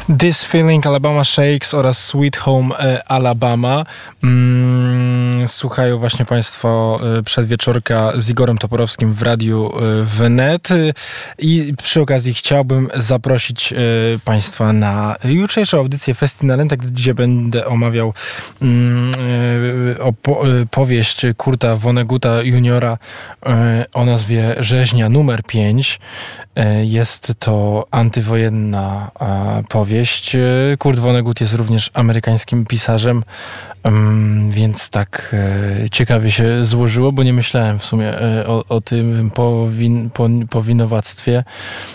This Feeling, Alabama Shakes oraz Sweet Home Alabama. Słuchają właśnie Państwo przedwieczorka z Igorem Toporowskim w Radiu Wnet i przy okazji chciałbym zaprosić Państwa na jutrzejszą audycję Festinalenta, gdzie będę omawiał powieść Kurta Vonnegutta juniora o nazwie Rzeźnia numer 5. Jest to antywojenna powieść. Kurt Vonnegut jest również amerykańskim pisarzem, więc tak ciekawie się złożyło, bo nie myślałem w sumie o tym powinowactwie.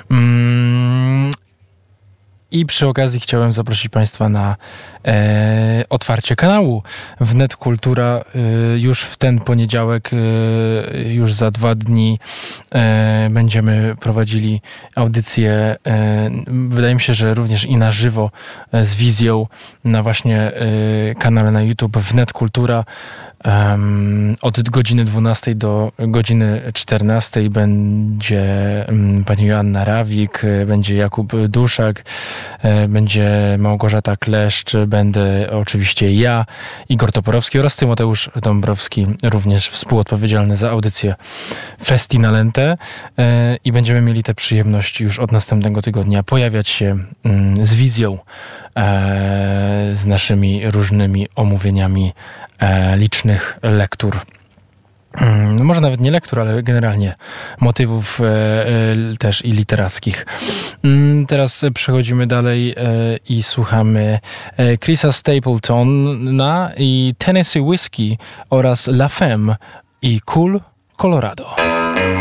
I przy okazji chciałem zaprosić Państwa na otwarcie kanału Wnet Kultura już w ten poniedziałek, już za 2 dni będziemy prowadzili audycję, wydaje mi się, że również i na żywo z wizją na właśnie kanale na YouTube Wnet Kultura. Od godziny 12 do godziny 14 będzie pani Joanna Rawik, będzie Jakub Duszak, będzie Małgorzata Kleszcz, będę oczywiście ja, Igor Toporowski oraz Tymoteusz Dąbrowski, również współodpowiedzialny za audycję Festinalente, i będziemy mieli tę przyjemność już od następnego tygodnia pojawiać się z wizją, z naszymi różnymi omówieniami licznych lektur. No może nawet nie lektur, ale generalnie motywów też i literackich. Teraz przechodzimy dalej i słuchamy Chrisa Stapletona i Tennessee Whiskey oraz La Femme i Cool Colorado.